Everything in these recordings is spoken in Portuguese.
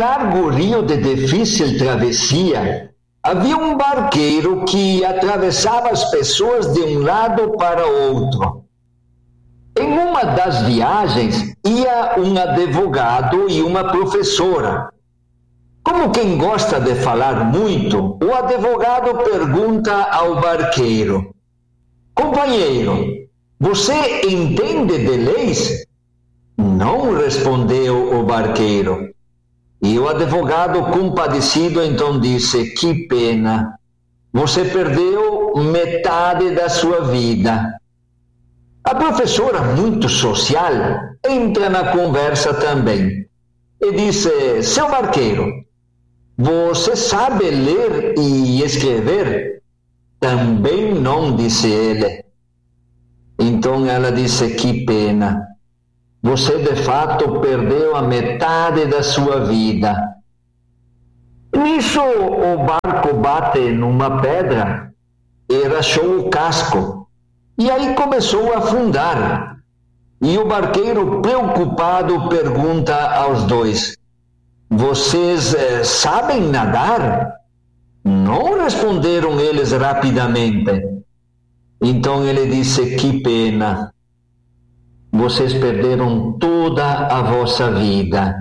largo rio de difícil travessia, havia um barqueiro que atravessava as pessoas de um lado para outro. Em uma das viagens, ia um advogado e uma professora. Como quem gosta de falar muito, o advogado pergunta ao barqueiro: companheiro, você entende de leis? Não, respondeu o barqueiro. E o advogado, compadecido, então disse: que pena, você perdeu metade da sua vida. A professora, muito social, entra na conversa também e disse: seu barqueiro, você sabe ler e escrever? Também não, disse ele. Então ela disse: que pena, você de fato perdeu a metade da sua vida. Nisso o barco bate numa pedra e rachou o casco. E aí começou a afundar. E o barqueiro, preocupado, pergunta aos dois: vocês sabem nadar? Não, responderam eles rapidamente. Então ele disse: que pena, vocês perderam toda a vossa vida.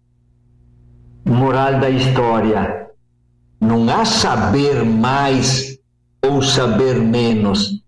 Moral da história: não há saber mais ou saber menos.